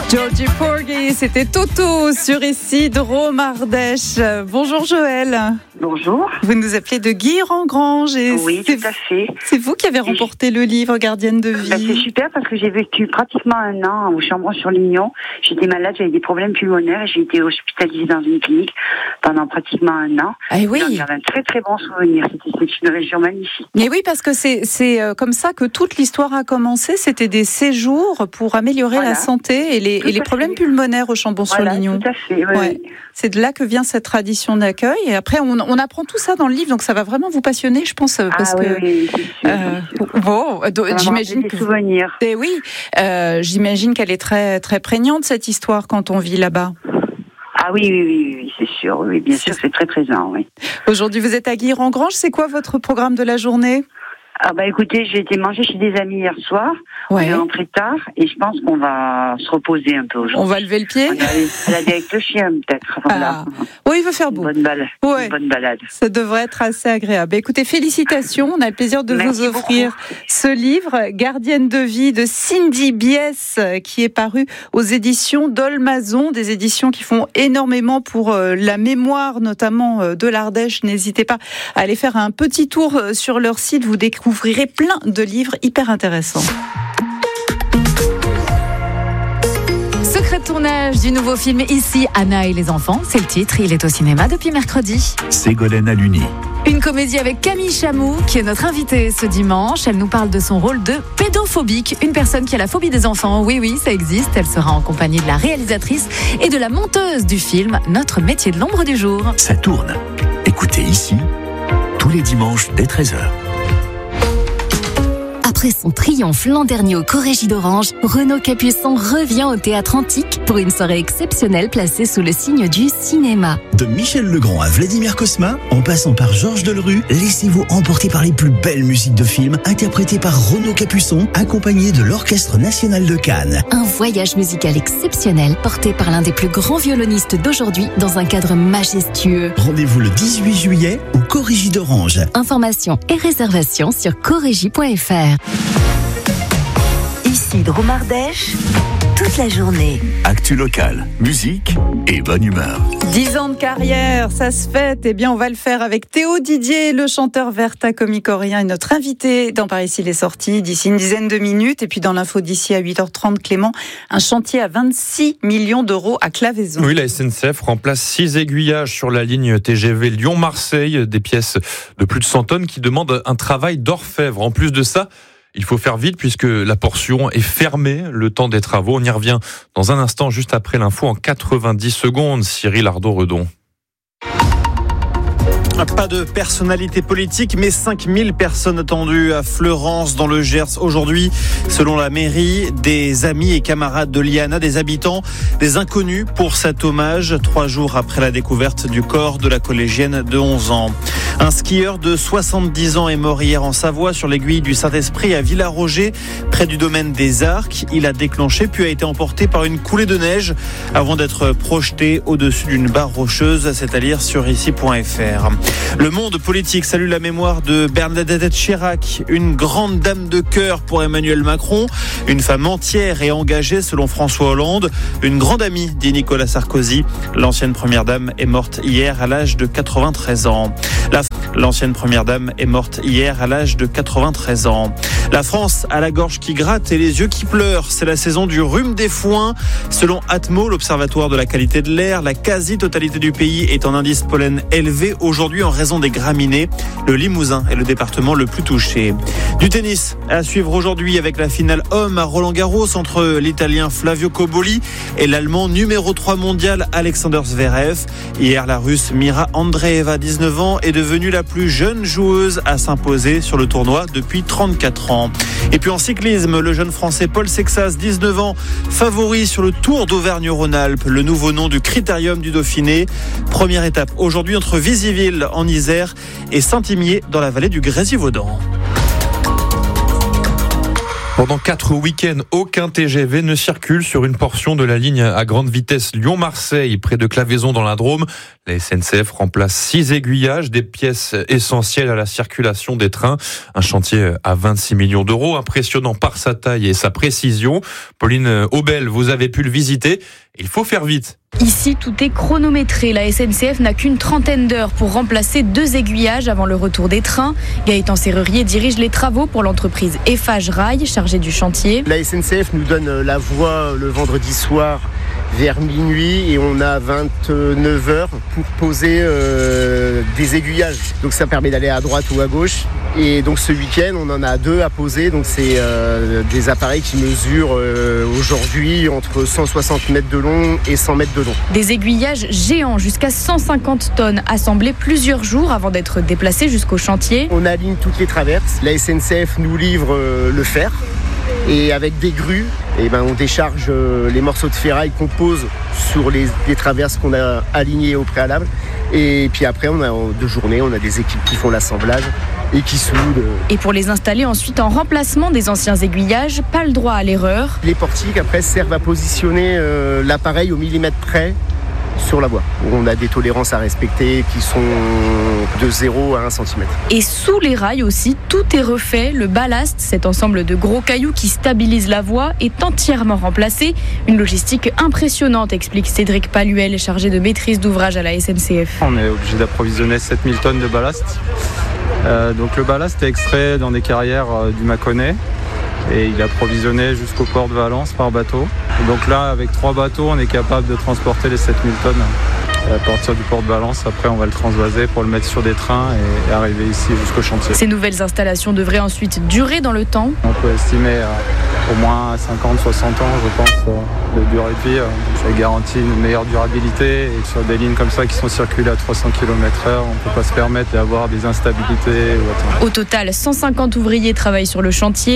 Georgie Porgy, c'était Toto sur Ici Drôme Ardèche. Bonjour Joël. Bonjour. Vous nous appelez de Guire-en-Grange. Oui, tout à fait. C'est vous qui avez remporté le livre Gardienne de vie. C'est super parce que j'ai vécu pratiquement 1 an au Chambon-sur-Lignon. J'étais malade, j'avais des problèmes pulmonaires et j'ai été hospitalisée dans une clinique pendant pratiquement 1 an. Ah oui. J'en garde un très très bon souvenir. C'est une région magnifique. Mais oui, parce que c'est comme ça que toute l'histoire a commencé. C'était des séjours pour améliorer la santé et les problèmes pulmonaires au Chambon-sur-Lignon. Tout à fait, oui. C'est de là que vient cette tradition d'accueil. Et après, on apprend tout ça dans le livre, donc ça va vraiment vous passionner, je pense, parce que. Oui, c'est sûr. Bon, j'imagine que. Souvenirs. Et oui, j'imagine qu'elle est très très prégnante cette histoire quand on vit là-bas. Ah oui, c'est sûr. Oui, bien sûr, c'est très présent. Oui. Aujourd'hui, vous êtes à Guire-en-Grange. C'est quoi votre programme de la journée ? Ah écoutez, j'ai été manger chez des amis hier soir. Ouais. On est rentré tard et je pense qu'on va se reposer un peu aujourd'hui. On va lever le pied. On va aller balader avec le chien peut-être. Voilà. Oui, il va faire beau. Une bonne balade. Ça devrait être assez agréable. Écoutez, félicitations. On a le plaisir de vous offrir ce livre, Gardienne de vie de Cindy Bies, qui est paru aux éditions d'Olmazon, des éditions qui font énormément pour la mémoire, notamment de l'Ardèche. N'hésitez pas à aller faire un petit tour sur leur site. Vous découvrirez plein de livres hyper intéressants. Secret de tournage du nouveau film Ici, Anna et les enfants, c'est le titre, il est au cinéma depuis mercredi. Ségolène Haluni. Une comédie avec Camille Chamou, qui est notre invitée ce dimanche. Elle nous parle de son rôle de pédophobique, une personne qui a la phobie des enfants. Oui, ça existe. Elle sera en compagnie de la réalisatrice et de la monteuse du film Notre métier de l'ombre du jour. Ça tourne. Écoutez Ici, tous les dimanches dès 13h. Après son triomphe l'an dernier au Corrégie d'Orange, Renaud Capuçon revient au Théâtre Antique pour une soirée exceptionnelle placée sous le signe du cinéma. De Michel Legrand à Vladimir Cosma, en passant par Georges Delerue, laissez-vous emporter par les plus belles musiques de films interprétées par Renaud Capuçon, accompagné de l'Orchestre National de Cannes. Un voyage musical exceptionnel porté par l'un des plus grands violonistes d'aujourd'hui dans un cadre majestueux. Rendez-vous le 18 juillet au Corrégie d'Orange. Informations et réservations sur corrégie.fr. Ici Drôme Ardèche, toute la journée. Actu locale, musique et bonne humeur. 10 ans de carrière, ça se fête. Eh bien, on va le faire avec Théo Didier, le chanteur verta-comicorien, et notre invité dans Par ici les sorties d'ici une dizaine de minutes. Et puis dans l'info d'ici à 8h30, Clément, un chantier à 26 millions d'euros à Claveyson. Oui, la SNCF remplace 6 aiguillages sur la ligne TGV Lyon-Marseille, des pièces de plus de 100 tonnes qui demandent un travail d'orfèvre. En plus de ça, il faut faire vite puisque la portion est fermée le temps des travaux. On y revient dans un instant, juste après l'info en 90 secondes. Cyril Ardo-Redon. Pas de personnalité politique, mais 5000 personnes attendues à Fleurance dans le Gers aujourd'hui. Selon la mairie, des amis et camarades de Liana, des habitants, des inconnus pour cet hommage, 3 jours après la découverte du corps de la collégienne de 11 ans. Un skieur de 70 ans est mort hier en Savoie sur l'aiguille du Saint-Esprit à Villaroger, près du domaine des Arcs. Il a déclenché puis a été emporté par une coulée de neige avant d'être projeté au-dessus d'une barre rocheuse. C'est à lire sur ici.fr. Le monde politique salue la mémoire de Bernadette Chirac, une grande dame de cœur pour Emmanuel Macron, une femme entière et engagée selon François Hollande, une grande amie, dit Nicolas Sarkozy. L'ancienne première dame est morte hier à l'âge de 93 ans. L'ancienne première dame est morte hier à l'âge de 93 ans. La France a la gorge qui gratte et les yeux qui pleurent. C'est la saison du rhume des foins. Selon Atmo, l'Observatoire de la qualité de l'air, la quasi-totalité du pays est en indice pollen élevé aujourd'hui en raison des graminées. Le Limousin est le département le plus touché. Du tennis à suivre aujourd'hui avec la finale homme à Roland-Garros entre l'Italien Flavio Cobolli et l'Allemand numéro 3 mondial Alexander Zverev. Hier, la Russe Mira Andreeva, 19 ans, est devenue la plus jeune joueuse à s'imposer sur le tournoi depuis 34 ans. Et puis en cyclisme, le jeune Français Paul Sexas, 19 ans, favori sur le Tour d'Auvergne-Rhône-Alpes, le nouveau nom du Critérium du Dauphiné. Première étape aujourd'hui entre Visiville en Isère et Saint-Imier dans la vallée du Grésivaudan. Pendant 4 week-ends, aucun TGV ne circule sur une portion de la ligne à grande vitesse Lyon-Marseille, près de Claveyson dans la Drôme. La SNCF remplace 6 aiguillages, des pièces essentielles à la circulation des trains. Un chantier à 26 millions d'euros, impressionnant par sa taille et sa précision. Pauline Aubel, vous avez pu le visiter. Il faut faire vite. Ici, tout est chronométré. La SNCF n'a qu'une trentaine d'heures pour remplacer 2 aiguillages avant le retour des trains. Gaëtan Serrurier dirige les travaux pour l'entreprise Eiffage Rail, chargée du chantier. La SNCF nous donne la voie le vendredi soir vers minuit et on a 29 heures pour poser des aiguillages. Donc ça permet d'aller à droite ou à gauche. Et donc ce week-end, on en a 2 à poser. Donc c'est des appareils qui mesurent aujourd'hui entre 160 mètres de long et 100 mètres de long. Des aiguillages géants jusqu'à 150 tonnes assemblés plusieurs jours avant d'être déplacés jusqu'au chantier. On aligne toutes les traverses. La SNCF nous livre le fer. Et avec des grues, on décharge les morceaux de ferraille qu'on pose sur les traverses qu'on a alignées au préalable. Et puis après, on a 2 journées, on a des équipes qui font l'assemblage et qui soudent. Et pour les installer ensuite en remplacement des anciens aiguillages, pas le droit à l'erreur. Les portiques après servent à positionner l'appareil au millimètre près sur la voie. On a des tolérances à respecter qui sont de 0 à 1 cm. Et sous les rails aussi, tout est refait. Le ballast, cet ensemble de gros cailloux qui stabilise la voie, est entièrement remplacé. Une logistique impressionnante, explique Cédric Paluel, chargé de maîtrise d'ouvrage à la SNCF. On est obligé d'approvisionner 7000 tonnes de ballast. Donc le ballast est extrait dans des carrières du Mâconnais. Et il est approvisionné jusqu'au port de Valence par bateau. Et donc là, avec 3 bateaux, on est capable de transporter les 7000 tonnes à partir du port de Valence. Après, on va le transvaser pour le mettre sur des trains et arriver ici jusqu'au chantier. Ces nouvelles installations devraient ensuite durer dans le temps. On peut estimer au moins 50-60 ans, je pense, de durée de vie. Ça garantit une meilleure durabilité. Et sur des lignes comme ça qui sont circulées à 300 km/h, on ne peut pas se permettre d'avoir des instabilités. Au total, 150 ouvriers travaillent sur le chantier.